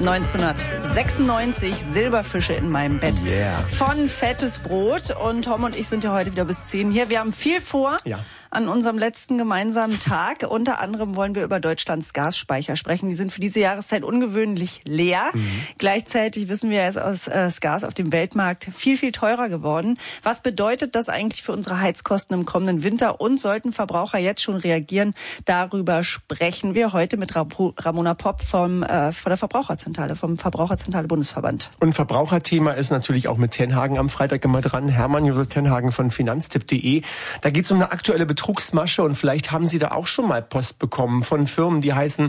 1996, Silberfische in meinem Bett. Yeah. Von Fettes Brot. Und Tom und ich sind ja heute wieder bis 10 hier. Wir haben viel vor. Ja. An unserem letzten gemeinsamen Tag. Unter anderem wollen wir über Deutschlands Gasspeicher sprechen. Die sind für diese Jahreszeit ungewöhnlich leer. Gleichzeitig wissen wir, ist das Gas auf dem Weltmarkt viel, viel teurer geworden. Was bedeutet das eigentlich für unsere Heizkosten im kommenden Winter? Und sollten Verbraucher jetzt schon reagieren? Darüber sprechen wir heute mit Ramona Popp von der Verbraucherzentrale, vom Verbraucherzentrale Bundesverband. Und Verbraucherthema ist natürlich auch mit Tenhagen am Freitag immer dran. Hermann Josef Tenhagen von finanztipp.de. Da geht es um eine aktuelle Betrugsmasche und vielleicht haben Sie da auch schon mal Post bekommen von Firmen, die heißen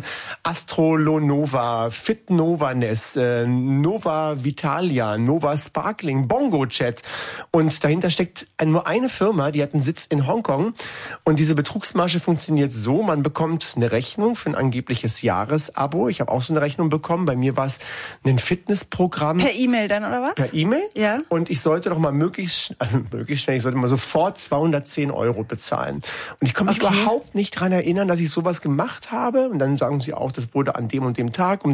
Astrolonova, Fitnovanes, Nova Vitalia, Nova Sparkling, Bongo Chat. Und dahinter steckt nur eine Firma, die hat einen Sitz in Hongkong. Und diese Betrugsmasche funktioniert so, man bekommt eine Rechnung für ein angebliches Jahresabo. Ich habe auch so eine Rechnung bekommen. Bei mir war es ein Fitnessprogramm. Per E-Mail dann, oder was? Per E-Mail? Ja. Und ich sollte doch mal möglichst schnell, ich sollte mal sofort 210 € bezahlen. Und ich kann mich überhaupt nicht dran erinnern, dass ich sowas gemacht habe. Und dann sagen sie auch, das wurde an dem und dem Tag um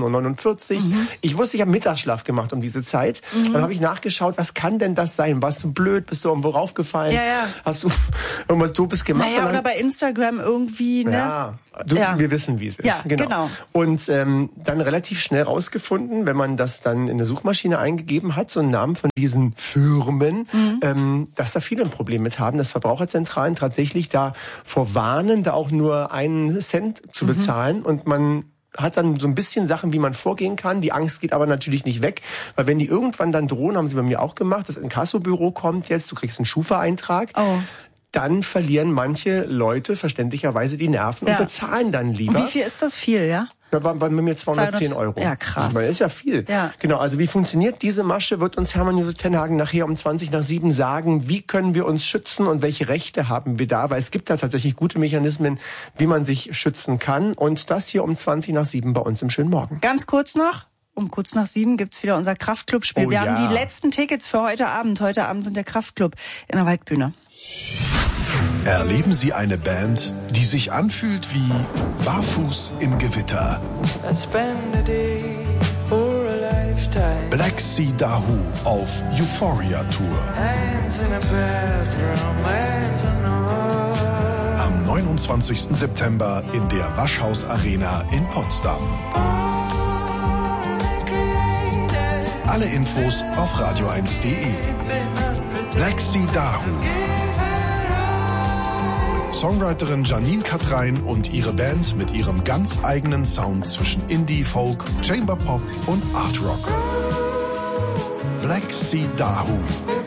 13:49 Uhr. Ich wusste, ich habe Mittagsschlaf gemacht um diese Zeit. Dann habe ich nachgeschaut, was kann denn das sein? Warst du blöd? Bist du irgendwo raufgefallen? Ja. Hast du irgendwas Doofes gemacht? Naja, oder bei Instagram irgendwie, ne? Ja. Ja. Wir wissen, wie es ist. Ja, genau. Und dann relativ schnell rausgefunden, wenn man das dann in eine Suchmaschine eingegeben hat, so einen Namen von diesen Firmen, dass da viele ein Problem mit haben, dass Verbraucherzentralen tatsächlich davor warnen, da auch nur einen Cent zu bezahlen. Und man hat dann so ein bisschen Sachen, wie man vorgehen kann. Die Angst geht aber natürlich nicht weg, weil wenn die irgendwann dann drohen, haben sie bei mir auch gemacht, das Inkassobüro kommt jetzt, du kriegst einen Schufa-Eintrag. Oh. Dann verlieren manche Leute verständlicherweise die Nerven und bezahlen dann lieber. Und wie viel ist das viel, ja? Da waren bei mir 210 €. Ja, krass. Das ist ja viel. Ja. Genau, also wie funktioniert diese Masche, wird uns Hermann Josef Tenhagen nachher um 6:20 sagen. Wie können wir uns schützen und welche Rechte haben wir da? Weil es gibt da tatsächlich gute Mechanismen, wie man sich schützen kann. Und das hier um 6:20 bei uns im schönen Morgen. Ganz kurz noch. Um kurz nach 7 gibt's wieder unser Kraftclub-Spiel. Wir haben die letzten Tickets für heute Abend. Heute Abend sind der Kraftclub in der Waldbühne. Erleben Sie eine Band, die sich anfühlt wie Barfuß im Gewitter. Black Sea Dahoo auf Euphoria Tour. Am 29. September in der Waschhaus Arena in Potsdam. Alle Infos auf radio1.de. Black Sea Dahoo. Songwriterin Janine Katrein und ihre Band mit ihrem ganz eigenen Sound zwischen Indie, Folk, Chamber Pop und Art Rock. Black Sea Dahoo.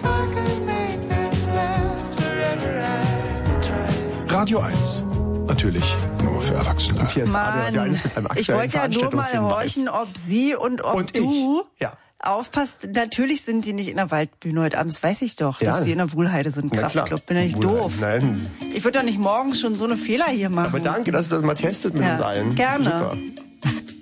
Radio 1. Natürlich nur für Erwachsene. Und hier ist Radio 1 mit einem ich wollte ja nur mal horchen, ob Sie und du... Ja. Aufpasst, natürlich sind die nicht in der Waldbühne heute Abend, das weiß ich doch, dass sie in der Wuhlheide sind, Kraftclub. Bin ja nicht doof. Nein. Ich würde doch nicht morgens schon so eine Fehler hier machen. Aber danke, dass du das mal testet mit uns allen. Gerne. Super.